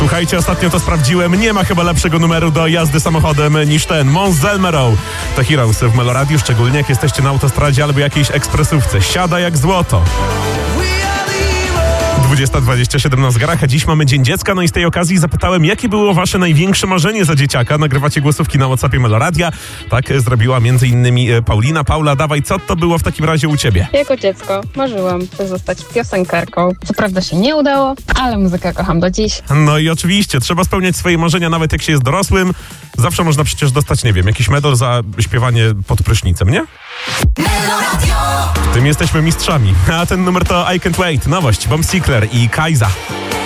Słuchajcie, ostatnio to sprawdziłem. Nie ma chyba lepszego numeru do jazdy samochodem niż ten. Mons Zelmerau. To Heroes w Meloradiu, szczególnie jak jesteście na autostradzie albo jakiejś ekspresówce. Siada jak złoto. 20:27 na zegarach, a dziś mamy Dzień Dziecka, no i z tej okazji zapytałem, jakie było wasze największe marzenie za dzieciaka. Nagrywacie głosówki na WhatsAppie Meloradia. Tak zrobiła m.in. Paulina. Paula, dawaj, co to było w takim razie u ciebie? Jako dziecko marzyłam, by zostać piosenkarką. Co prawda się nie udało, ale muzykę kocham do dziś. No i oczywiście, trzeba spełniać swoje marzenia, nawet jak się jest dorosłym. Zawsze można przecież dostać, nie wiem, jakiś medal za śpiewanie pod prysznicem, nie? W tym jesteśmy mistrzami. A ten numer to I Can't Wait, nowość, Bomb Sickler i Kaiza.